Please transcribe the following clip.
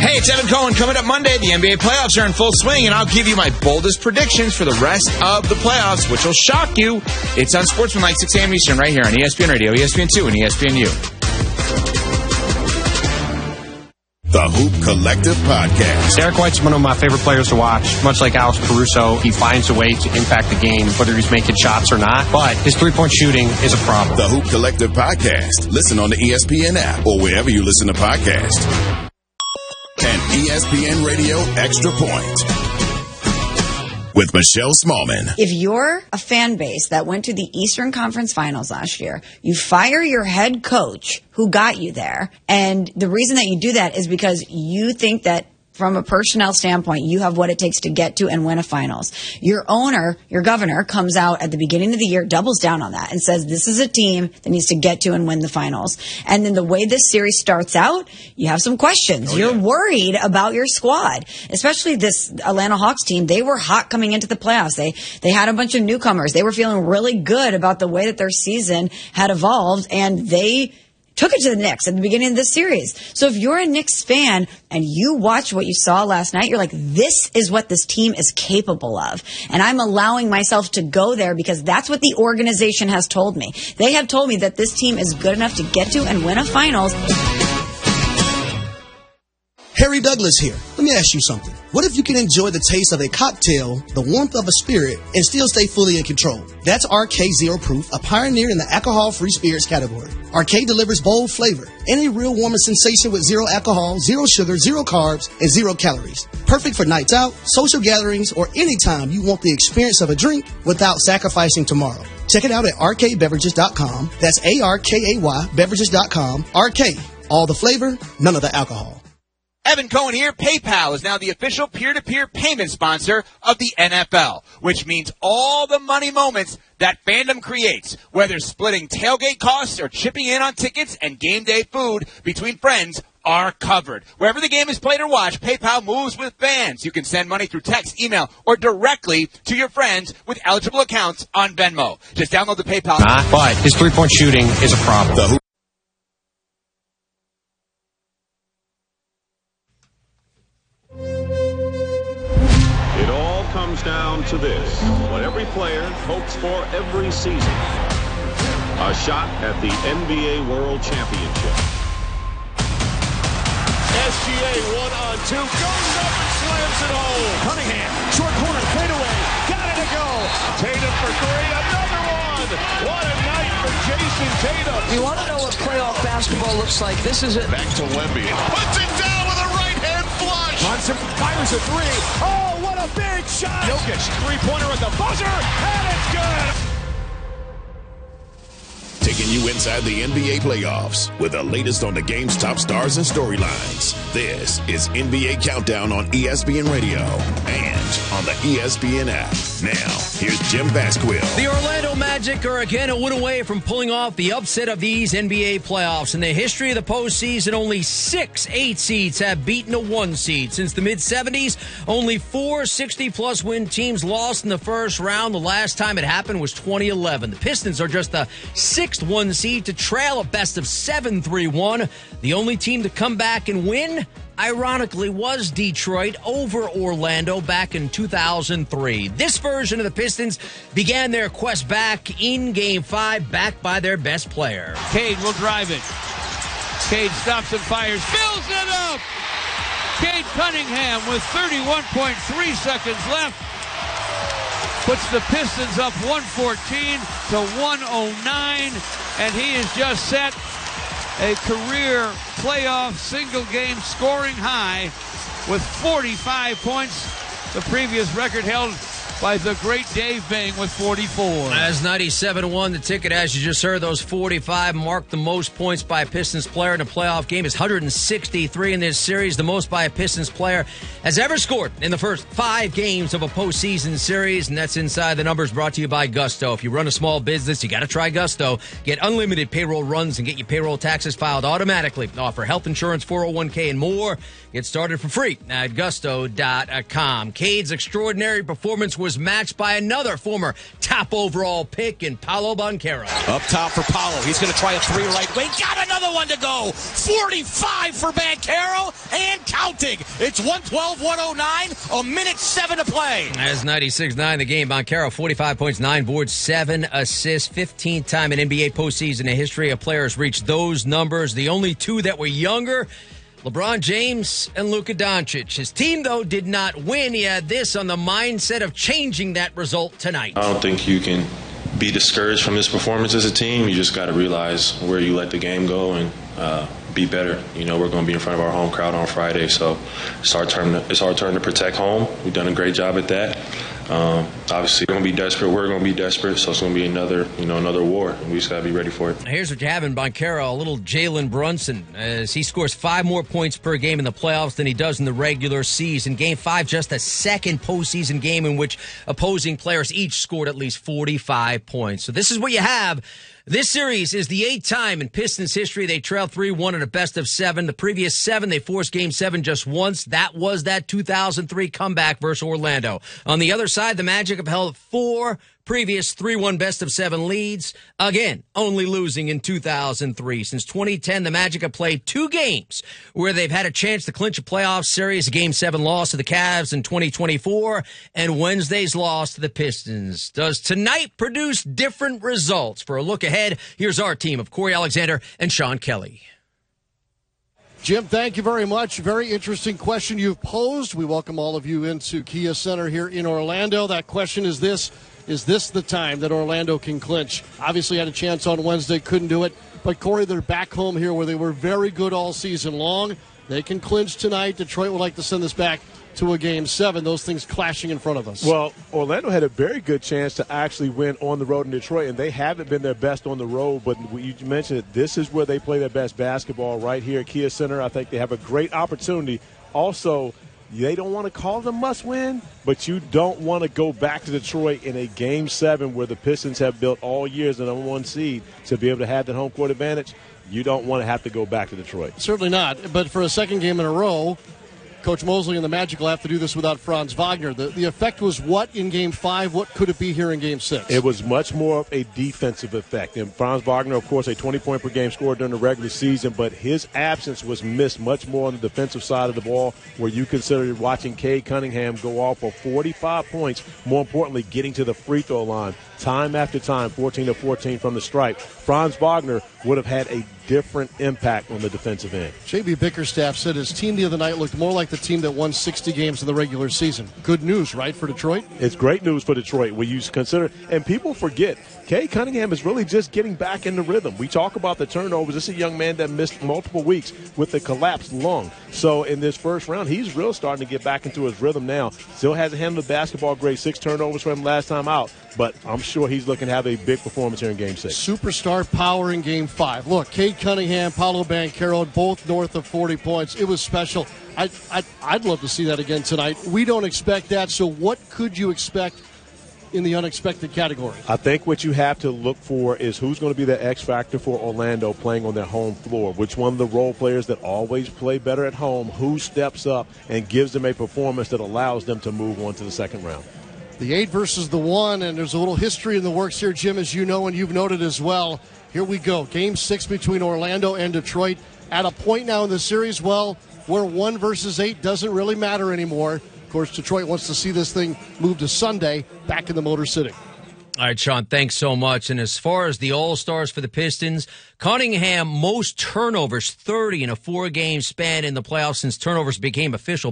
Hey, it's Evan Cohen. Coming up Monday, the NBA playoffs are in full swing, and I'll give you my boldest predictions for the rest of the playoffs, which will shock you. It's on Sportsmanlike, 6 a.m. Eastern, right here on ESPN Radio, ESPN2, and ESPNU. The Hoop Collective Podcast. Derek White's one of my favorite players to watch. Much like Alex Caruso, he finds a way to impact the game, whether he's making shots or not. But his three-point shooting is a problem. The Hoop Collective Podcast. Listen on the ESPN app or wherever you listen to podcasts. And ESPN Radio Extra Point with Michelle Smallman. If you're a fan base that went to the Eastern Conference Finals last year, you fire your head coach who got you there. And the reason that you do that is because you think that from a personnel standpoint, you have what it takes to get to and win a finals. Your owner, your governor, comes out at the beginning of the year, doubles down on that, and says this is a team that needs to get to and win the finals. And then the way this series starts out, you have some questions. You're worried about your squad, especially this Atlanta Hawks team. They were hot coming into the playoffs. They had a bunch of newcomers. They were feeling really good about the way that their season had evolved, and they took it to the Knicks at the beginning of this series. So if you're a Knicks fan and you watch what you saw last night, you're like, this is what this team is capable of. And I'm allowing myself to go there because that's what the organization has told me. They have told me that this team is good enough to get to and win a finals. Harry Douglas here. Let me ask you something. What if you can enjoy the taste of a cocktail, the warmth of a spirit, and still stay fully in control? That's RK Zero Proof, a pioneer in the alcohol-free spirits category. RK delivers bold flavor and a real warming sensation with zero alcohol, zero sugar, zero carbs, and 0 calories. Perfect for nights out, social gatherings, or any time you want the experience of a drink without sacrificing tomorrow. Check it out at rkbeverages.com. That's ARKAY beverages.com. RK, all the flavor, none of the alcohol. Evan Cohen here. PayPal is now the official peer-to-peer payment sponsor of the NFL, which means all the money moments that fandom creates, whether splitting tailgate costs or chipping in on tickets and game day food between friends, are covered. Wherever the game is played or watched, PayPal moves with fans. You can send money through text, email, or directly to your friends with eligible accounts on Venmo. Just download the PayPal app. But his three-point shooting is a problem. It all comes down to this. What every player hopes for every season. A shot at the NBA World Championship. SGA 1-on-2. Goes up and slams it home. Cunningham. Short corner. Fadeaway. Got it to go. Tatum for 3. Another one. What a night for Jason Tatum. You want to know what playoff basketball looks like? This is it. Back to Wemby. Puts it down with a right-hand flush. Johnson fires a 3. Oh, what a big shot. Jokic. Three-pointer at the buzzer. And it's good. Taking you inside the NBA playoffs with the latest on the game's top stars and storylines. This is NBA Countdown on ESPN Radio and on the ESPN app. Now, here's Jim Basquill. The Orlando Magic are again a win away from pulling off the upset of these NBA playoffs. In the history of the postseason, only 6 8 seeds have beaten a 1 seed. Since the mid-'70s, only 4 60-plus win teams lost in the first round. The last time it happened was 2011. The Pistons are just the 6th 1 seed to trail a best of 7 3-1. The only team to come back and win, ironically, was Detroit over Orlando back in 2003. This version of the Pistons began their quest back in Game 5, backed by their best player. Cade will drive it. Cade stops and fires, fills it up! Cade Cunningham with 31.3 seconds left puts the Pistons up 114 to 109, and he has just set a career playoff single-game scoring high with 45 points. The previous record held by the great Dave Bing with 44. As 97 won the ticket, as you just heard, those 45 marked the most points by a Pistons player in a playoff game. It's 163 in this series, the most by a Pistons player has ever scored in the first 5 games of a postseason series, and that's Inside the Numbers, brought to you by Gusto. If you run a small business, you got to try Gusto. Get unlimited payroll runs and get your payroll taxes filed automatically. Offer health insurance, 401k, and more. Get started for free at Gusto.com. Cade's extraordinary performance was was matched by another former top overall pick in Paolo Banchero. Up top for Paolo. He's going to try a three right wing. Got another one to go. 45 for Banchero and counting. It's 112-109. A minute 7 to play. That's 96-9 the game. Banchero, 45 points, 9 boards, 7 assists. 15th time in NBA postseason in history a player has reached those numbers. The only two that were younger, LeBron James and Luka Doncic. His team, though, did not win. He had this on the mindset of changing that result tonight. I don't think you can be discouraged from this performance as a team. You just got to realize where you let the game go and be better. You know, we're going to be in front of our home crowd on Friday, so it's our turn to protect home. We've done a great job at that. Obviously, we're going to be desperate. We're going to be desperate, so it's going to be another war, and we just got to be ready for it. Here's what you have in Banchero, a little Jalen Brunson, as he scores 5 more points per game in the playoffs than he does in the regular season. Game 5, just the second postseason game in which opposing players each scored at least 45 points. So this is what you have. This series is the 8th time in Pistons history they trailed 3-1 in a best-of-7. The previous 7, they forced Game 7 just once. That was that 2003 comeback versus Orlando. On the other side, the Magic have held 4 previous 3-1 best-of-7 leads. Again, only losing in 2003. Since 2010, the Magic have played 2 games where they've had a chance to clinch a playoff series. A Game 7 loss to the Cavs in 2024 and Wednesday's loss to the Pistons. Does tonight produce different results? For a look ahead, here's our team of Corey Alexander and Sean Kelly. Jim, thank you very much. Very interesting question you've posed. We welcome all of you into Kia Center here in Orlando. That question is this. Is this the time that Orlando can clinch? Obviously had a chance on Wednesday, couldn't do it. But, Corey, they're back home here where they were very good all season long. They can clinch tonight. Detroit would like to send this back to a Game 7. Those things clashing in front of us. Well, Orlando had a very good chance to actually win on the road in Detroit, and they haven't been their best on the road. But you mentioned it. This is where they play their best basketball right here at Kia Center. I think they have a great opportunity. Also, they don't want to call it a must-win, but you don't want to go back to Detroit in a Game 7 where the Pistons have built all year as the number 1 seed to be able to have the home court advantage. You don't want to have to go back to Detroit. Certainly not. But for a second game in a row, Coach Mosley and the Magic will have to do this without Franz Wagner. The effect was what in Game 5? What could it be here in Game 6? It was much more of a defensive effect. And Franz Wagner, of course, a 20-point-per-game scorer during the regular season, but his absence was missed much more on the defensive side of the ball, where you considered watching Cade Cunningham go off for 45 points, more importantly, getting to the free throw line time after time, 14 of 14 from the stripe. Franz Wagner would have had a different impact on the defensive end. J.B. Bickerstaff said his team the other night looked more like the team that won 60 games in the regular season. Good news, right, for Detroit? It's great news for Detroit when you consider, and people forget, Cade Cunningham is really just getting back in the rhythm. We talk about the turnovers. This is a young man that missed multiple weeks with a collapsed lung. So in this first round, he's really starting to get back into his rhythm now. Still hasn't handled the basketball great. 6 turnovers for him last time out, but I'm sure he's looking to have a big performance here in Game 6. Superstar power in Game 5. Look, Cade Cunningham, Paolo Banchero, both north of 40 points. It was special. I'd love to see that again tonight. We don't expect that, so what could you expect in the unexpected category? I think what you have to look for is who's going to be the X factor for Orlando playing on their home floor. Which one of the role players that always play better at home, who steps up and gives them a performance that allows them to move on to the second round. The 8 versus the 1, and there's a little history in the works here, Jim, as you know and you've noted as well. Here we go. Game 6 between Orlando and Detroit. At a point now in the series, well, where 1 versus 8 doesn't really matter anymore. Of course, Detroit wants to see this thing move to Sunday back in the Motor City. All right, Sean, thanks so much. And as far as the All-Stars for the Pistons, Cunningham, most turnovers, 30 in a 4-game span in the playoffs since turnovers became official.